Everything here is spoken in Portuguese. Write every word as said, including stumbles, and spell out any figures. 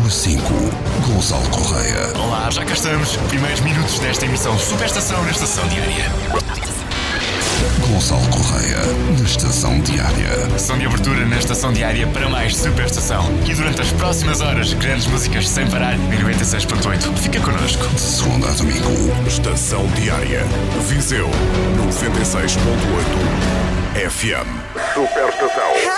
cinco, Gonçalo Correia. Olá, já cá estamos. Primeiros minutos desta emissão Superestação na Estação Diária. Gonçalo Correia, na Estação Diária. Som de abertura na Estação Diária para mais Superestação. E durante as próximas horas, grandes músicas sem parar em noventa e seis ponto oito. Fica connosco. De segunda a domingo. Estação Diária. Viseu noventa e seis ponto oito F M. Superestação.